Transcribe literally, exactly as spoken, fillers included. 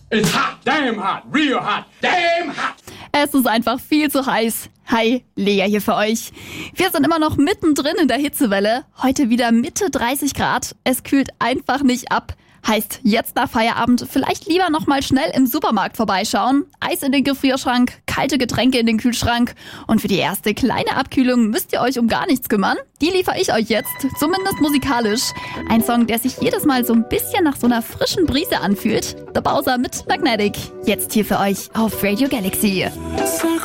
It's hot, damn hot, real hot, damn hot. Es ist einfach viel zu heiß. Hi, Lea hier für euch. Wir sind immer noch mittendrin in der Hitzewelle. Heute wieder Mitte dreißig Grad. Es kühlt einfach nicht ab. Heißt, jetzt nach Feierabend vielleicht lieber nochmal schnell im Supermarkt vorbeischauen. Eis in den Gefrierschrank, kalte Getränke in den Kühlschrank. Und für die erste kleine Abkühlung müsst ihr euch um gar nichts kümmern. Die liefere ich euch jetzt, zumindest musikalisch. Ein Song, der sich jedes Mal so ein bisschen nach so einer frischen Brise anfühlt. The Bowser mit Magnetic. Jetzt hier für euch auf Radio Galaxy. Sag